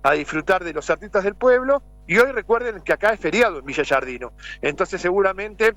a disfrutar de los artistas del pueblo, y hoy recuerden que acá es feriado en Villa Giardino. Entonces seguramente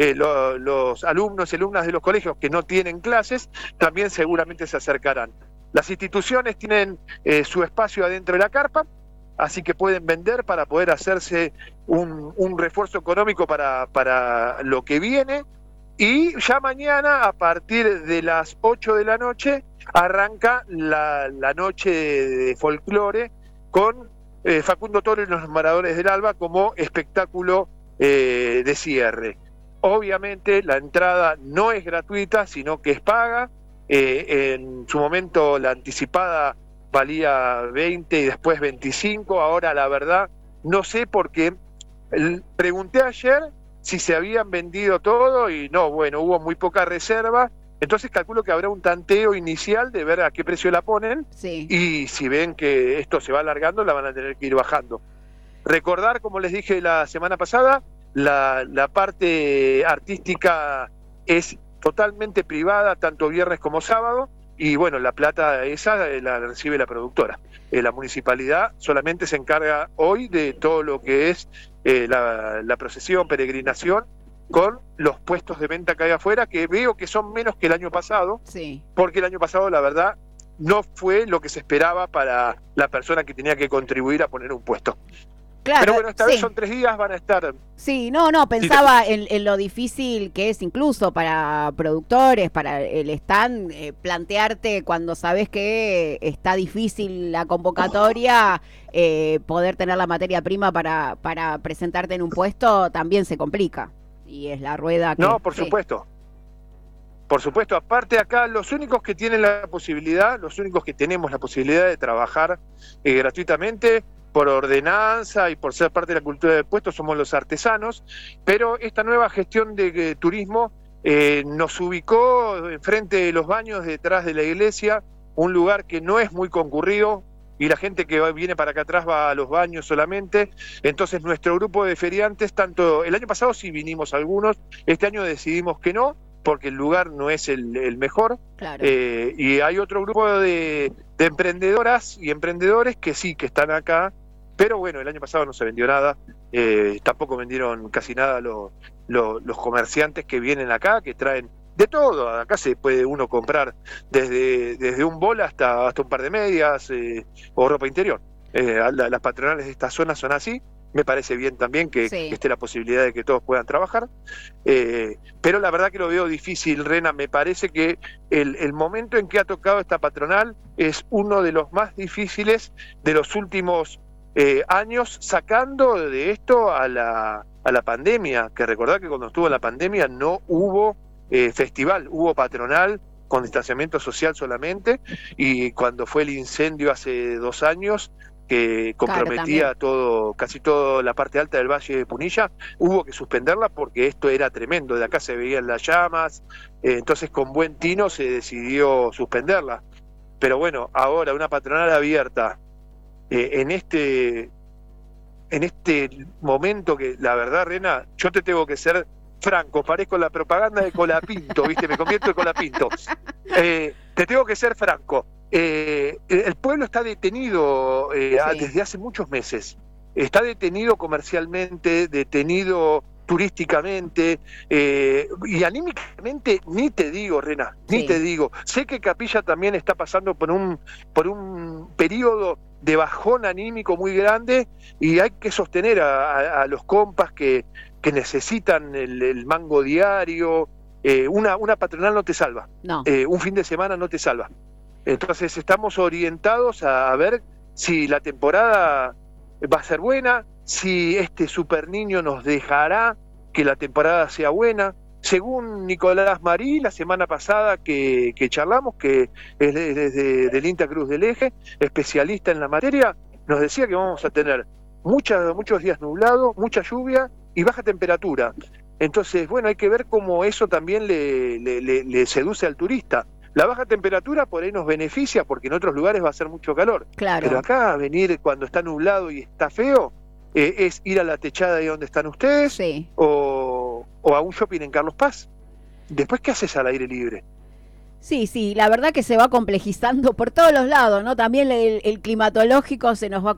los alumnos y alumnas de los colegios que no tienen clases también seguramente se acercarán. Las instituciones tienen su espacio adentro de la carpa, así que pueden vender para poder hacerse un refuerzo económico para lo que viene. Y ya mañana, a partir de las 8 de la noche, arranca la noche de folclore con Facundo Toro y los Maradores del Alba como espectáculo de cierre. Obviamente la entrada no es gratuita, sino que es paga. En su momento la anticipada valía 20 y después 25, ahora la verdad no sé, porque pregunté ayer si se habían vendido todo y no, bueno, hubo muy poca reserva, entonces calculo que habrá un tanteo inicial de ver a qué precio la ponen, sí. Y si ven que esto se va alargando, la van a tener que ir bajando. Recordar, como les dije la semana pasada, la parte artística es totalmente privada, tanto viernes como sábado, y bueno, la plata esa la recibe la productora. La municipalidad solamente se encarga hoy de todo lo que es la procesión, peregrinación, con los puestos de venta que hay afuera, que veo que son menos que el año pasado, Sí. porque el año pasado, la verdad, no fue lo que se esperaba para la persona que tenía que contribuir a poner un puesto. Claro, pero bueno, esta sí. vez son 3 días, van a estar... Sí, no, pensaba en lo difícil que es incluso para productores, para el stand, plantearte cuando sabes que está difícil la convocatoria, poder tener la materia prima para presentarte en un puesto también se complica. Y es la rueda que... No, por supuesto. Por supuesto, aparte acá los únicos que tienen la posibilidad, los únicos que tenemos la posibilidad de trabajar gratuitamente, por ordenanza y por ser parte de la cultura del puesto, somos los artesanos, pero esta nueva gestión de turismo nos ubicó enfrente de los baños, detrás de la iglesia, un lugar que no es muy concurrido, y la gente que viene para acá atrás va a los baños solamente. Entonces nuestro grupo de feriantes, tanto el año pasado sí vinimos algunos, este año decidimos que no, porque el lugar no es el mejor. Claro. Y hay otro grupo de emprendedoras y emprendedores que sí, que están acá, pero bueno, el año pasado no se vendió nada, tampoco vendieron casi nada los comerciantes que vienen acá, que traen de todo. Acá se puede uno comprar desde un bol hasta un par de medias o ropa interior. Las patronales de esta zona son así. Me parece bien también que esté la posibilidad de que todos puedan trabajar, pero la verdad que lo veo difícil, Rena. Me parece que el momento en que ha tocado esta patronal es uno de los más difíciles de los últimos años, sacando de esto a la pandemia, que recordad que cuando estuvo la pandemia no hubo festival, hubo patronal con distanciamiento social solamente, y cuando fue el incendio hace 2 años, que comprometía casi toda la parte alta del Valle de Punilla, hubo que suspenderla porque esto era tremendo, de acá se veían las llamas, entonces con buen tino se decidió suspenderla. Pero bueno, ahora una patronal abierta en este momento, que la verdad, Rena, yo te tengo que ser franco, parezco la propaganda de Colapinto, ¿viste? Me convierto en Colapinto. Te tengo que ser franco. El pueblo está detenido desde hace muchos meses. Está detenido comercialmente, detenido turísticamente, y anímicamente ni te digo, Rena, ni te digo. Sé que Capilla también está pasando por un periodo de bajón anímico muy grande, y hay que sostener a los compas que necesitan el mango diario. Una patronal no te salva, no. Un fin de semana no te salva. Entonces estamos orientados a ver si la temporada va a ser buena, si este super niño nos dejará que la temporada sea buena. Según Nicolás Marí, la semana pasada que charlamos, que es del INTA Cruz del Eje, especialista en la materia, nos decía que vamos a tener muchos días nublados, mucha lluvia y baja temperatura. Entonces, bueno, hay que ver cómo eso también le seduce al turista. La baja temperatura por ahí nos beneficia, porque en otros lugares va a ser mucho calor. Claro. Pero acá venir cuando está nublado y está feo, es ir a la techada de donde están ustedes, o a un shopping en Carlos Paz. Después, ¿qué haces al aire libre? Sí, la verdad que se va complejizando por todos los lados, ¿no? También el climatológico se nos va